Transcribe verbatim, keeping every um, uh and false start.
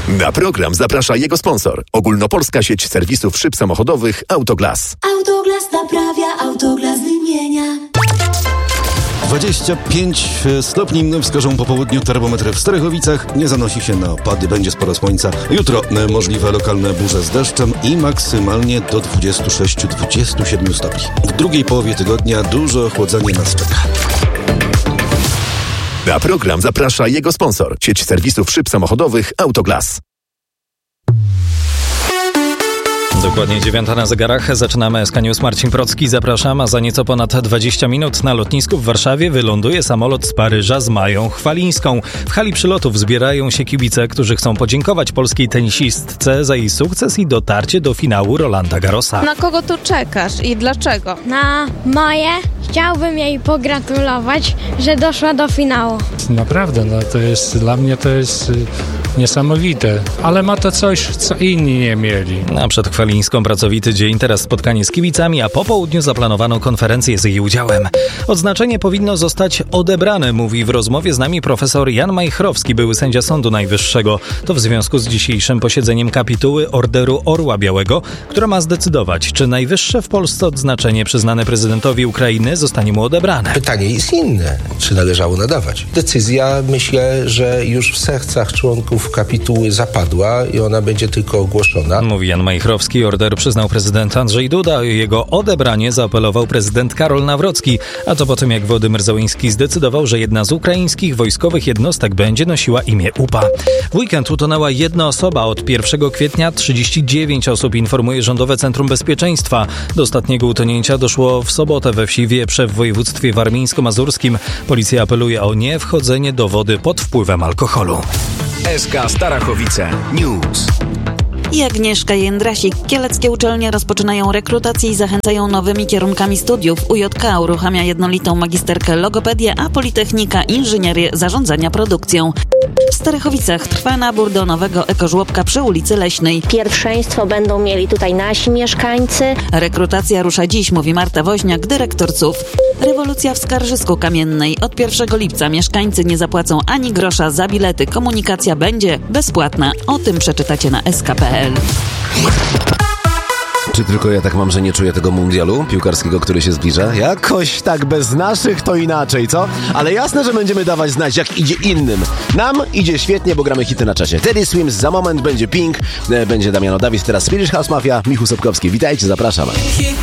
Na program zaprasza jego sponsor. Ogólnopolska sieć serwisów szyb samochodowych Autoglas. Autoglas naprawia, Autoglas wymienia. dwadzieścia pięć stopni wskażą po południu termometry w Starechowicach. Nie zanosi się na opady, będzie sporo słońca. Jutro możliwe lokalne burze z deszczem i maksymalnie do dwudziestu sześciu do dwudziestu siedmiu stopni. W drugiej połowie tygodnia duże ochłodzenie nas czeka. Na program zaprasza jego sponsor. Sieć serwisów szyb samochodowych Autoglas. Dokładnie dziewiąta na zegarach. Zaczynamy S K News. Marcin Procki, zapraszam. A za nieco ponad dwadzieścia minut na lotnisku w Warszawie wyląduje samolot z Paryża z Mają Chwalińską. W hali przylotów zbierają się kibice, którzy chcą podziękować polskiej tenisistce za jej sukces i dotarcie do finału Rolanda Garrosa. Na kogo tu czekasz i dlaczego? Na moje. Chciałbym jej pogratulować, że doszła do finału. Naprawdę, no to jest, dla mnie to jest y, niesamowite, ale ma to coś, co inni nie mieli. A przed Chwalińską pracowity dzień, teraz spotkanie z kibicami, a po południu zaplanowano konferencję z jej udziałem. Odznaczenie powinno zostać odebrane, mówi w rozmowie z nami profesor Jan Majchrowski, były sędzia Sądu Najwyższego. To w związku z dzisiejszym posiedzeniem kapituły Orderu Orła Białego, która ma zdecydować, czy najwyższe w Polsce odznaczenie przyznane prezydentowi Ukrainy zostanie mu odebrane. Pytanie jest inne, czy należało nadawać. Decyzja, myślę, że już w sercach członków kapituły zapadła i ona będzie tylko ogłoszona. Mówi Jan Majchrowski. Order przyznał prezydent Andrzej Duda. O jego odebranie zaapelował prezydent Karol Nawrocki. A to po tym, jak Wołodymyr Zełenski zdecydował, że jedna z ukraińskich wojskowych jednostek będzie nosiła imię U P A. W weekend utonęła jedna osoba. Od pierwszego kwietnia trzydzieści dziewięć osób, informuje Rządowe Centrum Bezpieczeństwa. Do ostatniego utonięcia doszło w sobotę we wsi Wieprze w województwie warmińsko-mazurskim. Policja apeluje o niewchodzenie do wody pod wpływem alkoholu. S K Starachowice News. I Agnieszka Jędrasik. Kieleckie uczelnie rozpoczynają rekrutację i zachęcają nowymi kierunkami studiów. U J K uruchamia jednolitą magisterkę logopedię, a Politechnika inżynierię zarządzania produkcją. W Starechowicach trwa nabór do nowego ekożłobka przy ulicy Leśnej. Pierwszeństwo będą mieli tutaj nasi mieszkańcy. Rekrutacja rusza dziś, mówi Marta Woźniak, dyrektor C U W. Rewolucja w Skarżysku Kamiennej. Od pierwszego lipca mieszkańcy nie zapłacą ani grosza za bilety. Komunikacja będzie bezpłatna. O tym przeczytacie na s k kropka p l. Czy tylko ja tak mam, że nie czuję tego mundialu piłkarskiego, który się zbliża? Jakoś tak bez naszych to inaczej, co? Ale jasne, że będziemy dawać znać, jak idzie innym. Nam idzie świetnie, bo gramy hity na czasie. Teddy Swims, za moment będzie Pink, będzie Damiano Davis, teraz Swedish House Mafia, Michu Sobkowski. Witajcie, zapraszam.